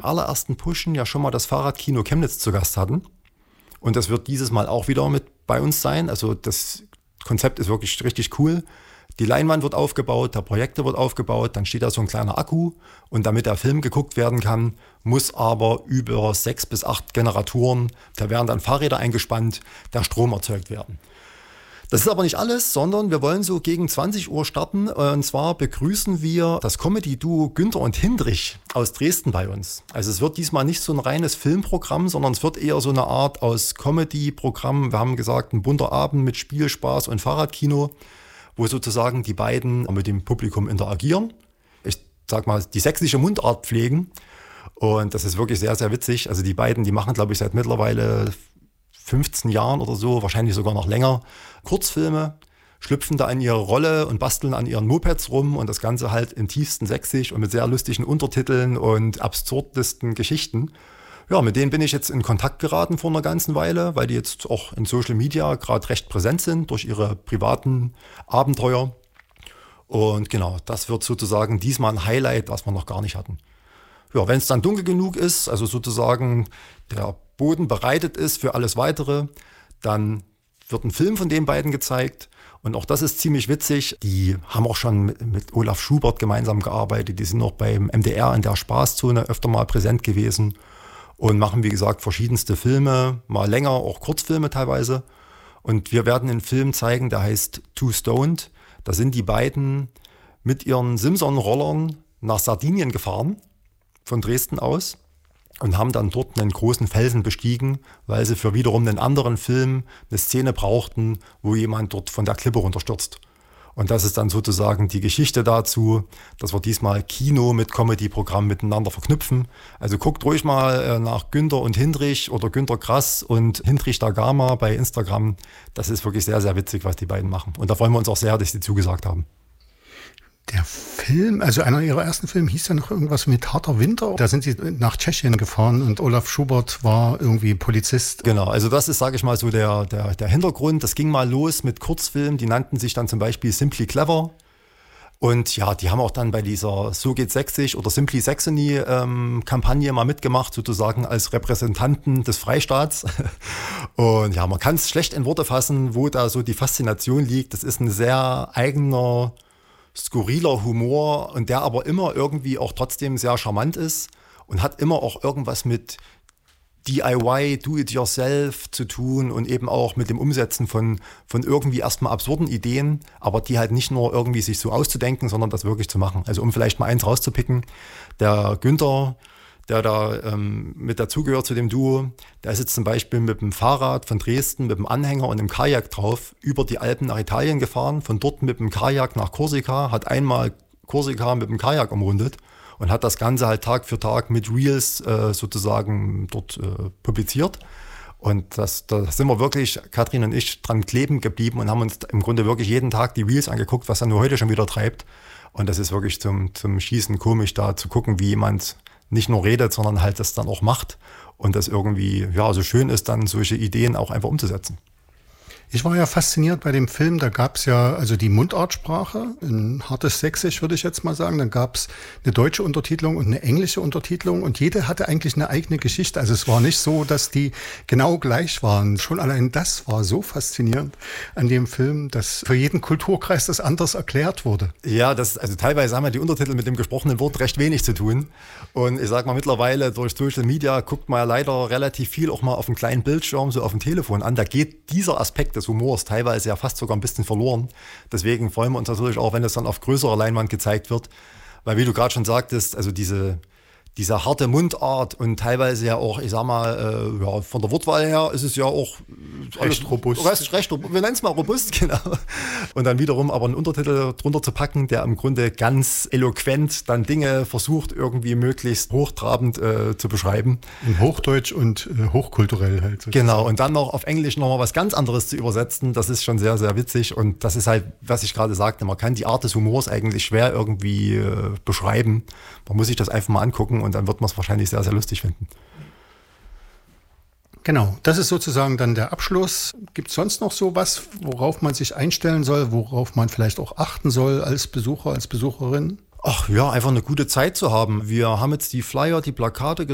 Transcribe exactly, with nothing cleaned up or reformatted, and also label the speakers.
Speaker 1: allerersten Pushen ja schon mal das Fahrradkino Chemnitz zu Gast hatten. Und das wird dieses Mal auch wieder mit bei uns sein. Also das Konzept ist wirklich richtig cool. Die Leinwand wird aufgebaut, der Projektor wird aufgebaut, dann steht da so ein kleiner Akku. Und damit der Film geguckt werden kann, muss aber über sechs bis acht Generatoren, da werden dann Fahrräder eingespannt, der Strom erzeugt werden. Das ist aber nicht alles, sondern wir wollen so gegen zwanzig Uhr starten. Und zwar begrüßen wir das Comedy-Duo Günther und Hindrich aus Dresden bei uns. Also es wird diesmal nicht so ein reines Filmprogramm, sondern es wird eher so eine Art aus Comedy-Programm. Wir haben gesagt, ein bunter Abend mit Spiel, Spaß und Fahrradkino, wo sozusagen die beiden mit dem Publikum interagieren. Ich sag mal, die sächsische Mundart pflegen. Und das ist wirklich sehr, sehr witzig. Also die beiden, die machen, glaube ich, seit mittlerweile fünfzehn Jahren oder so, wahrscheinlich sogar noch länger, Kurzfilme, schlüpfen da in ihre Rolle und basteln an ihren Mopeds rum und das Ganze halt im tiefsten Sächsisch und mit sehr lustigen Untertiteln und absurdesten Geschichten. Ja, mit denen bin ich jetzt in Kontakt geraten vor einer ganzen Weile, weil die jetzt auch in Social Media gerade recht präsent sind durch ihre privaten Abenteuer. Und genau, das wird sozusagen diesmal ein Highlight, was wir noch gar nicht hatten. Ja, wenn es dann dunkel genug ist, also sozusagen der Boden bereitet ist für alles Weitere, dann wird ein Film von den beiden gezeigt. Und auch das ist ziemlich witzig. Die haben auch schon mit, mit Olaf Schubert gemeinsam gearbeitet. Die sind auch beim M D R in der Spaßzone öfter mal präsent gewesen und machen, wie gesagt, verschiedenste Filme, mal länger, auch Kurzfilme teilweise. Und wir werden einen Film zeigen, der heißt Two Stoned. Da sind die beiden mit ihren Simson-Rollern nach Sardinien gefahren, von Dresden aus, und haben dann dort einen großen Felsen bestiegen, weil sie für wiederum einen anderen Film eine Szene brauchten, wo jemand dort von der Klippe runterstürzt. Und das ist dann sozusagen die Geschichte dazu, dass wir diesmal Kino mit Comedy-Programm miteinander verknüpfen. Also guckt ruhig mal nach Günther und Hindrich oder Günter Grass und Hindrich da Gama bei Instagram. Das ist wirklich sehr, sehr witzig, was die beiden machen. Und da freuen wir uns auch sehr, dass sie zugesagt haben.
Speaker 2: Der Film, also einer ihrer ersten Filme hieß ja noch irgendwas mit Harter Winter. Da sind sie nach Tschechien gefahren und Olaf Schubert war irgendwie Polizist.
Speaker 1: Genau, also das ist, sage ich mal, so der, der, der Hintergrund. Das ging mal los mit Kurzfilmen, die nannten sich dann zum Beispiel Simply Clever. Und ja, die haben auch dann bei dieser So geht Sächsisch oder Simply Saxony ähm, Kampagne mal mitgemacht, sozusagen als Repräsentanten des Freistaats. Und ja, man kann es schlecht in Worte fassen, wo da so die Faszination liegt. Das ist ein sehr eigener, skurriler Humor und der aber immer irgendwie auch trotzdem sehr charmant ist und hat immer auch irgendwas mit D I Y, Do-it-yourself zu tun und eben auch mit dem Umsetzen von, von irgendwie erstmal absurden Ideen, aber die halt nicht nur irgendwie sich so auszudenken, sondern das wirklich zu machen. Also um vielleicht mal eins rauszupicken, der Günther, der da ähm, mit dazugehört zu dem Duo, der ist jetzt zum Beispiel mit dem Fahrrad von Dresden, mit dem Anhänger und dem Kajak drauf, über die Alpen nach Italien gefahren, von dort mit dem Kajak nach Korsika, hat einmal Korsika mit dem Kajak umrundet und hat das Ganze halt Tag für Tag mit Reels äh, sozusagen dort äh, publiziert. Und das, da sind wir wirklich, Katrin und ich, dran kleben geblieben und haben uns im Grunde wirklich jeden Tag die Reels angeguckt, was er nur heute schon wieder treibt. Und das ist wirklich zum, zum Schießen komisch, da zu gucken, wie jemand nicht nur redet, sondern halt das dann auch macht und das irgendwie, ja, so schön ist, dann solche Ideen auch einfach umzusetzen.
Speaker 2: Ich war ja fasziniert bei dem Film, da gab es ja also die Mundartsprache, ein hartes Sächsisch würde ich jetzt mal sagen, dann gab es eine deutsche Untertitelung und eine englische Untertitelung und jede hatte eigentlich eine eigene Geschichte. Also es war nicht so, dass die genau gleich waren. Schon allein das war so faszinierend an dem Film, dass für jeden Kulturkreis das anders erklärt wurde.
Speaker 1: Ja, das, also teilweise haben ja die Untertitel mit dem gesprochenen Wort recht wenig zu tun. Und ich sag mal, mittlerweile durch Social Media guckt man ja leider relativ viel auch mal auf einem kleinen Bildschirm, so auf dem Telefon an. Da geht dieser Aspekt des Humors teilweise ja fast sogar ein bisschen verloren. Deswegen freuen wir uns natürlich auch, wenn es dann auf größerer Leinwand gezeigt wird. Weil wie du gerade schon sagtest, also diese, diese harte Mundart und teilweise ja auch, ich sag mal, äh, ja, von der Wortwahl her ist es ja auch
Speaker 2: recht alles, robust.
Speaker 1: Recht, recht, wir nennen es mal robust, genau. Und dann wiederum aber einen Untertitel drunter zu packen, der im Grunde ganz eloquent dann Dinge versucht, irgendwie möglichst hochtrabend äh, zu beschreiben.
Speaker 2: In Hochdeutsch und äh, hochkulturell halt.
Speaker 1: Sozusagen. Genau, und dann noch auf Englisch nochmal was ganz anderes zu übersetzen, das ist schon sehr, sehr witzig. Und das ist halt, was ich gerade sagte, man kann die Art des Humors eigentlich schwer irgendwie äh, beschreiben. Man muss sich das einfach mal angucken und dann wird man es wahrscheinlich sehr, sehr lustig finden.
Speaker 2: Genau, das ist sozusagen dann der Abschluss. Gibt es sonst noch so was, worauf man sich einstellen soll, worauf man vielleicht auch achten soll als Besucher, als Besucherin?
Speaker 1: Ach ja, einfach eine gute Zeit zu haben. Wir haben jetzt die Flyer, die Plakate